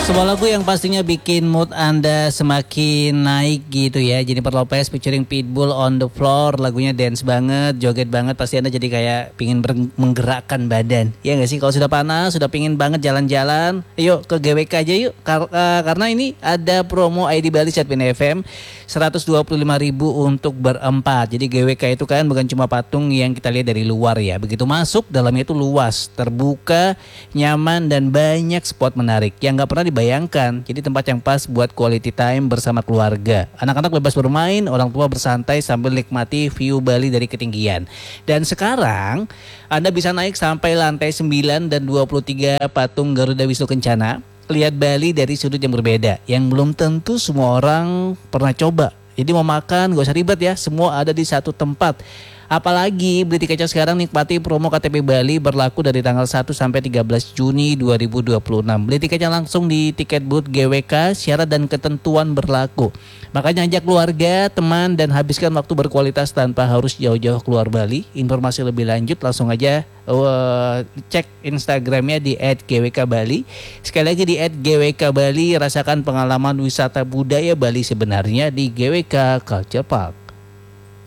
Sebuah lagu yang pastinya bikin mood Anda semakin naik gitu ya. Jennifer Lopez featuring Pitbull on the floor. Lagunya dance banget, joget banget. Pasti Anda jadi kayak pingin menggerakkan badan. Ya nggak sih? Kalau sudah panas, sudah pingin banget jalan-jalan, yuk ke GWK aja yuk. Karena ini ada promo ID Bali Chatpin FM 125.000 untuk berempat. Jadi GWK itu kan bukan cuma patung yang kita lihat dari luar ya. Begitu masuk, dalamnya itu luas, terbuka, nyaman, dan banyak spot menarik yang nggak pernah dibayangkan. Jadi tempat yang pas buat quality time bersama keluarga. Anak-anak bebas bermain, orang tua bersantai sambil nikmati view Bali dari ketinggian. Dan sekarang Anda bisa naik sampai lantai 9 dan 23 patung Garuda Wisnu Kencana. Lihat Bali dari sudut yang berbeda, yang belum tentu semua orang pernah coba. Jadi mau makan gak usah ribet ya, semua ada di satu tempat. Apalagi beli tiket sekarang nikmati promo KTP Bali berlaku dari tanggal 1 sampai 13 Juni 2026. Beli tiketnya langsung di tiket booth GWK, syarat dan ketentuan berlaku. Makanya ajak keluarga, teman, dan habiskan waktu berkualitas tanpa harus jauh-jauh keluar Bali. Informasi lebih lanjut langsung aja cek Instagramnya di @gwkbali. Sekali lagi di @gwkbali, rasakan pengalaman wisata budaya Bali sebenarnya di GWK Culture Park.